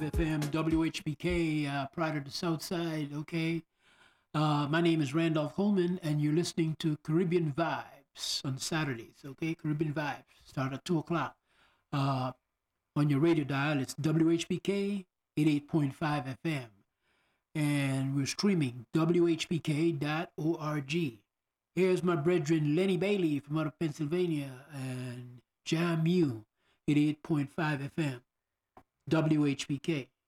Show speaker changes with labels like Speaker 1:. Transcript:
Speaker 1: FM, WHBK, Pride of the South Side, okay? My name is Randolph Holman, and you're listening to Caribbean Vibes on Saturdays, okay? Caribbean Vibes start at 2 o'clock. Uh, on your radio dial, it's WHBK 88.5 FM. And we're streaming WHBK.org. Here's my brethren Lenny Bailey from out of Pennsylvania and Jam U 88.5 FM. WHBK.